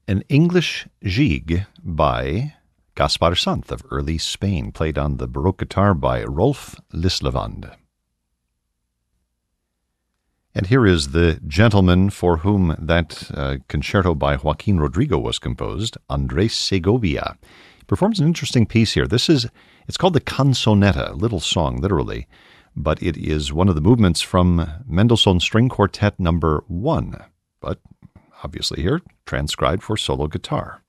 An English Gigue by Gaspar Sant of early Spain, played on the Baroque guitar by Rolf Lislevand. And here is the gentleman for whom that concerto by Joaquin Rodrigo was composed, Andres Segovia. He performs an interesting piece here. It's called the Canzonetta, little song, literally, but it is one of the movements from Mendelssohn String Quartet number 1, but obviously here transcribed for solo guitar.